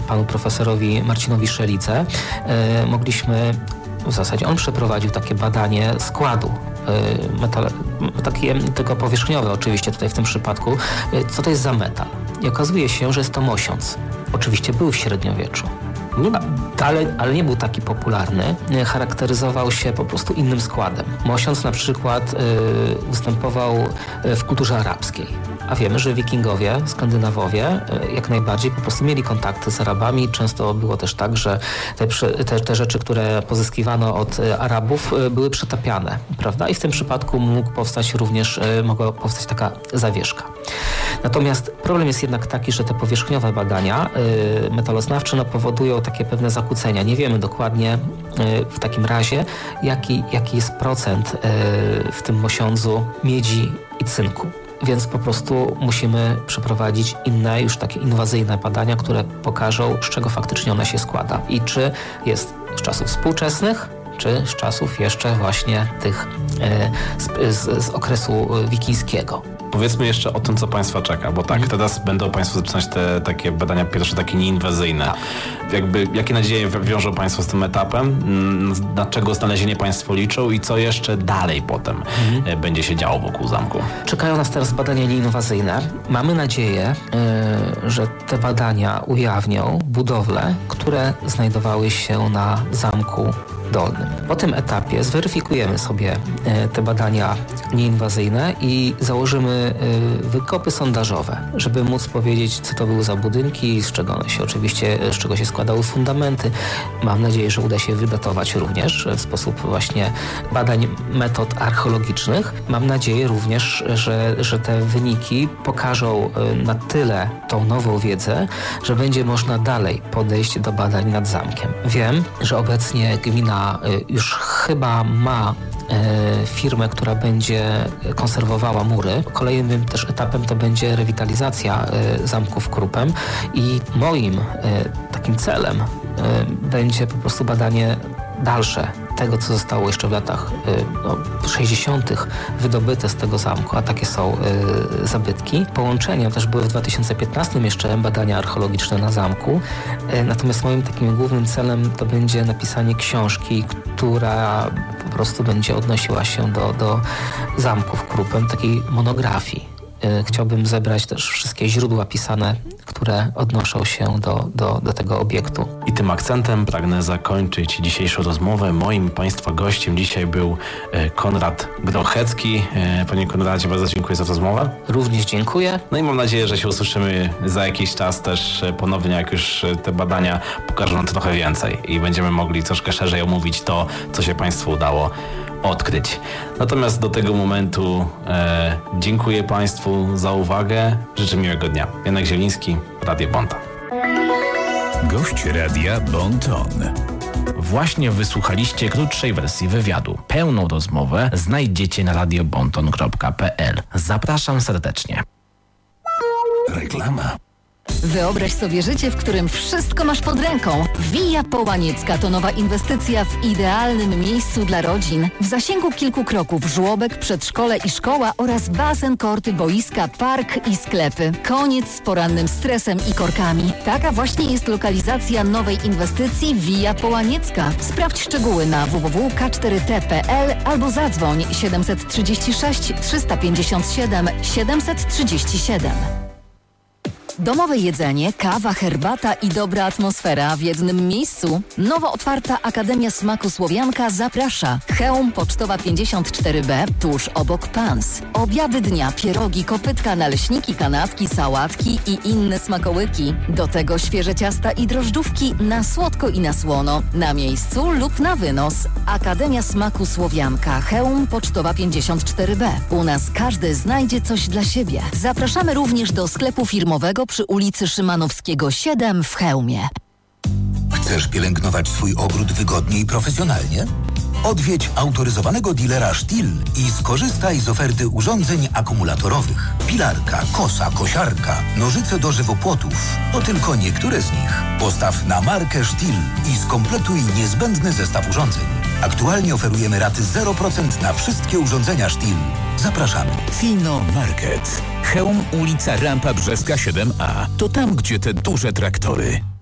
panu profesorowi Marcinowi Szelice, mogliśmy, w zasadzie on przeprowadził takie badanie składu takie tylko powierzchniowe oczywiście tutaj w tym przypadku, co to jest za metal. I okazuje się, że jest to mosiądz. Oczywiście był w średniowieczu. Ale nie był taki popularny. Charakteryzował się po prostu innym składem. Mosiądz na przykład występował w kulturze arabskiej. A wiemy, że wikingowie, Skandynawowie jak najbardziej po prostu mieli kontakty z Arabami. Często było też tak, że te rzeczy, które pozyskiwano od Arabów, były przetapiane, prawda? I w tym przypadku mogła powstać taka zawieszka. Natomiast problem jest jednak taki, że te powierzchniowe badania metaloznawcze powodują takie pewne zakłócenia. Nie wiemy dokładnie w takim razie, jaki jest procent w tym mosiądzu miedzi i cynku. Więc po prostu musimy przeprowadzić inne, już takie inwazyjne badania, które pokażą, z czego faktycznie ona się składa i czy jest z czasów współczesnych, czy z czasów jeszcze właśnie tych z okresu wikińskiego. Powiedzmy jeszcze o tym, co Państwa czeka, bo tak, teraz będą Państwo zaczynać te takie badania pierwsze, takie nieinwazyjne. Tak. Jakie nadzieje wiążą Państwo z tym etapem? Na czego znalezienie Państwo liczą i co jeszcze dalej potem będzie się działo wokół zamku? Czekają nas teraz badania nieinwazyjne. Mamy nadzieję, że te badania ujawnią budowle, które znajdowały się na Zamku Dolnym. Po tym etapie zweryfikujemy sobie te badania nieinwazyjne i założymy wykopy sondażowe, żeby móc powiedzieć, co to były za budynki, z czego się składały fundamenty. Mam nadzieję, że uda się wydatować również w sposób właśnie badań metod archeologicznych. Mam nadzieję również, że te wyniki pokażą na tyle tą nową wiedzę, że będzie można dalej podejść do badań nad zamkiem. Wiem, że obecnie gmina już chyba ma firmę, która będzie konserwowała mury. Kolejnym też etapem to będzie rewitalizacja zamku w Krupem i moim takim celem będzie po prostu badanie dalsze tego, co zostało jeszcze w latach 60. wydobyte z tego zamku, a takie są zabytki. Połączenia też były w 2015 jeszcze badania archeologiczne na zamku. Natomiast moim takim głównym celem to będzie napisanie książki, która po prostu będzie odnosiła się do zamku w Krupem, takiej monografii. Chciałbym zebrać też wszystkie źródła pisane, które odnoszą się do tego obiektu. I tym akcentem pragnę zakończyć dzisiejszą rozmowę. Moim Państwa gościem dzisiaj był Konrad Grochecki. Panie Konradzie, bardzo dziękuję za rozmowę. Również dziękuję. No i mam nadzieję, że się usłyszymy za jakiś czas też ponownie, jak już te badania pokażą nam trochę więcej i będziemy mogli troszkę szerzej omówić to, co się Państwu udało odkryć. Natomiast do tego momentu dziękuję Państwu za uwagę. Życzę miłego dnia. Janek Zieliński, Radio Bon Ton. Gość Radia Bon Ton. Właśnie wysłuchaliście krótszej wersji wywiadu. Pełną rozmowę znajdziecie na radiobonton.pl. Zapraszam serdecznie. Reklama. Wyobraź sobie życie, w którym wszystko masz pod ręką. Via Połaniecka to nowa inwestycja w idealnym miejscu dla rodzin. W zasięgu kilku kroków żłobek, przedszkole i szkoła oraz basen, korty, boiska, park i sklepy. Koniec z porannym stresem i korkami. Taka właśnie jest lokalizacja nowej inwestycji Via Połaniecka. Sprawdź szczegóły na www.k4t.pl albo zadzwoń 736 357 737. Domowe jedzenie, kawa, herbata i dobra atmosfera w jednym miejscu. Nowo otwarta Akademia Smaku Słowianka zaprasza. Chełm Pocztowa 54B, tuż obok Pans. Obiady dnia, pierogi, kopytka, naleśniki, kanapki, sałatki i inne smakołyki. Do tego świeże ciasta i drożdżówki na słodko i na słono. Na miejscu lub na wynos. Akademia Smaku Słowianka, Chełm Pocztowa 54B. U nas każdy znajdzie coś dla siebie. Zapraszamy również do sklepu firmowego przy ulicy Szymanowskiego 7 w Chełmie. Chcesz pielęgnować swój ogród wygodnie i profesjonalnie? Odwiedź autoryzowanego dealera Stihl i skorzystaj z oferty urządzeń akumulatorowych. Pilarka, kosa, kosiarka, nożyce do żywopłotów to tylko niektóre z nich. Postaw na markę Stihl i skompletuj niezbędny zestaw urządzeń. Aktualnie oferujemy raty 0% na wszystkie urządzenia Stihl. Zapraszamy. Fino Market. Chełm, ulica Rampa Brzeska 7A. To tam, gdzie te duże traktory.